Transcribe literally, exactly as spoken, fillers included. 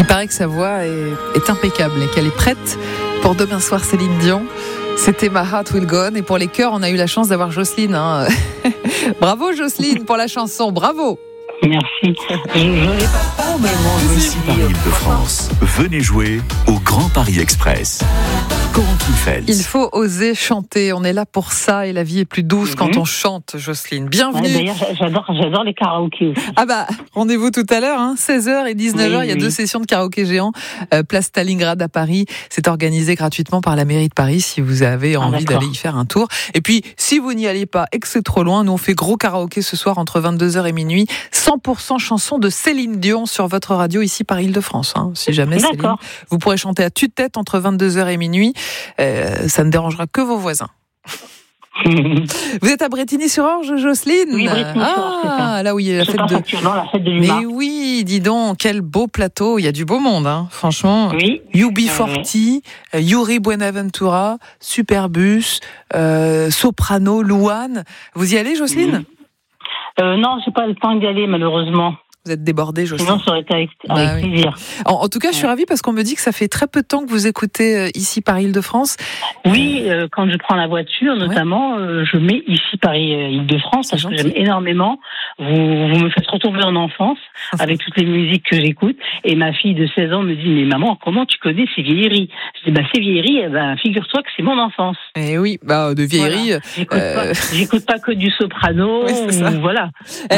Il paraît que sa voix est, est impeccable et qu'elle est prête pour demain soir Céline Dion. C'était My Heart Will Go On. Et pour les chœurs, on a eu la chance d'avoir Jocelyne. Hein. Bravo Jocelyne pour la chanson, bravo. Merci. Je ne l'ai pas trop, mais bon, je me suis dit... Île-de-France, venez jouer au Grand Paris Express. Korentijn. Il faut oser chanter, on est là pour ça et la vie est plus douce mm-hmm. quand on chante, Jocelyne. Bienvenue. Ouais, d'ailleurs, j'adore, j'adore les karaokés aussi. Ah bah, rendez-vous tout à l'heure, hein, seize heures et dix-neuf heures, oui, il y a oui. deux sessions de karaoké géant, euh, place Stalingrad à Paris. C'est organisé gratuitement par la mairie de Paris si vous avez envie ah, d'aller y faire un tour. Et puis, si vous n'y allez pas et que c'est trop loin, nous on fait gros karaoké ce soir entre vingt-deux heures et minuit. cent pour cent chansons de Céline Dion sur votre radio ici par Île-de-France. Hein, si jamais D'accord. Céline, vous pourrez chanter à tue-tête entre vingt-deux heures et minuit. Euh, ça ne dérangera que vos voisins. Vous êtes à Brétigny-sur-Orge, Jocelyne? Oui, Brétigny-sur-Orge, c'est ça. Ah, là où il y a la c'est fête de... la fête de l'U M A. Mais oui, dis donc, quel beau plateau. Il y a du beau monde, hein, franchement. Oui. U B quarante, oui. Yuri Buenaventura, Superbus, euh, Soprano, Louane. Vous y allez, Jocelyne? Oui. euh, Non, j'ai pas le temps d'y aller, malheureusement. Vous êtes débordée, Jocelyne. Sinon, ça aurait été avec, avec bah, plaisir. Oui. En, en tout cas, je suis ravie parce qu'on me dit que ça fait très peu de temps que vous écoutez euh, ici par Île-de-France. Oui, euh, quand je prends la voiture, notamment, ouais. euh, je mets ici par Île-de-France parce gentil. que j'aime énormément. Vous, vous me faites retomber en enfance avec toutes les musiques que j'écoute. Et ma fille de seize ans me dit, mais maman, comment tu connais ces vieilleries? Je dis, bah, ces vieilleries, eh ben, figure-toi que c'est mon enfance. Et oui, bah, de vieilleries. Voilà. J'écoute, euh... pas, j'écoute pas que du soprano. Oui, ou, voilà.